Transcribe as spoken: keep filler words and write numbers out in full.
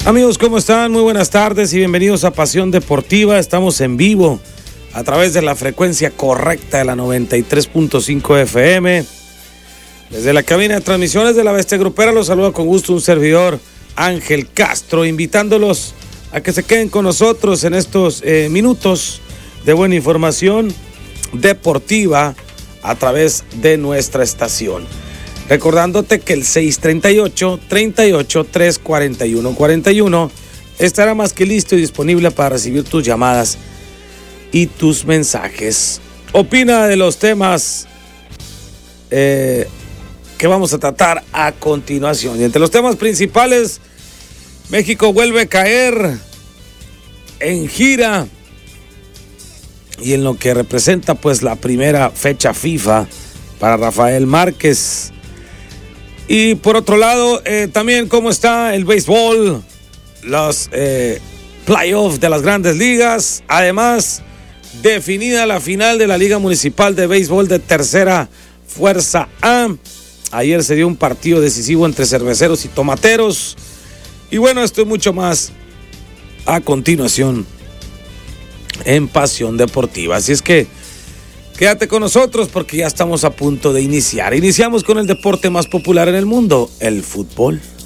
Amigos, ¿cómo están? Muy buenas tardes y bienvenidos a Pasión Deportiva. Estamos en vivo a través de la frecuencia correcta de la noventa y tres punto cinco F M. Desde la cabina de transmisiones de la Bestia Grupera los saluda con gusto un servidor, Ángel Castro, invitándolos a que se queden con nosotros en estos eh, minutos de buena información deportiva a través de nuestra estación. Recordándote que el seis treinta y ocho, treinta y ocho, tres cuarenta y uno, cuarenta y uno estará más que listo y disponible para recibir tus llamadas y tus mensajes. Opina de los temas eh, que vamos a tratar a continuación. Y entre los temas principales, México vuelve a caer en gira y en lo que representa pues la primera fecha FIFA para Rafael Márquez. Y por otro lado, eh, también cómo está el béisbol, los eh, playoffs de las grandes ligas. Además, definida la final de la Liga Municipal de Béisbol de Tercera Fuerza A. Ayer se dio un partido decisivo entre cerveceros y tomateros. Y bueno, esto y mucho más a continuación en Pasión Deportiva. Así es que quédate con nosotros porque ya estamos a punto de iniciar. Iniciamos con el deporte más popular en el mundo, el fútbol.